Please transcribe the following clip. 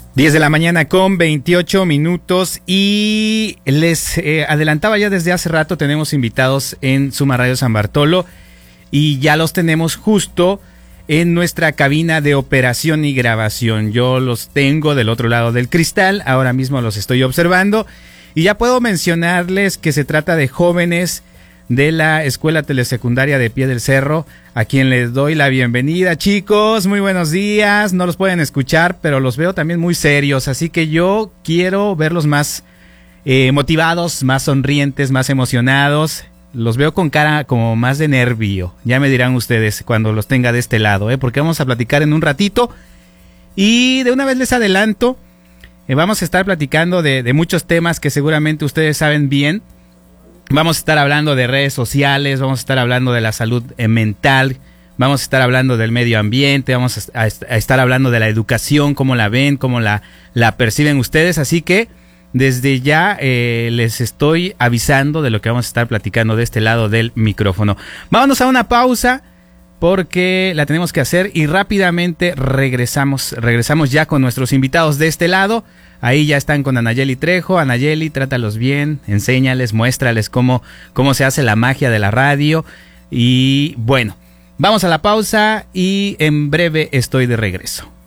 10 de la mañana con 28 minutos y les adelantaba ya desde hace rato, tenemos invitados en Suma Radio San Bartolo y ya los tenemos justo en nuestra cabina de operación y grabación. Yo los tengo del otro lado del cristal, ahora mismo los estoy observando y ya puedo mencionarles que se trata de jóvenes de la Escuela Telesecundaria de Pie del Cerro, a quien les doy la bienvenida. Chicos, muy buenos días. No los pueden escuchar, pero los veo también muy serios, así que yo quiero verlos más motivados, más sonrientes, más emocionados. Los veo con cara como más de nervio. Ya me dirán ustedes cuando los tenga de este lado, porque vamos a platicar en un ratito. Y de una vez les adelanto, vamos a estar platicando de muchos temas que seguramente ustedes saben bien. Vamos a estar hablando de redes sociales, vamos a estar hablando de la salud mental, vamos a estar hablando del medio ambiente, vamos a estar hablando de la educación, cómo la ven, cómo la perciben ustedes. Así que desde ya les estoy avisando de lo que vamos a estar platicando de este lado del micrófono. Vámonos a una pausa porque la tenemos que hacer y rápidamente regresamos ya con nuestros invitados de este lado. Ahí ya están con Anayeli Trejo. Anayeli, trátalos bien, enséñales, muéstrales cómo se hace la magia de la radio. Y bueno, vamos a la pausa y en breve estoy de regreso.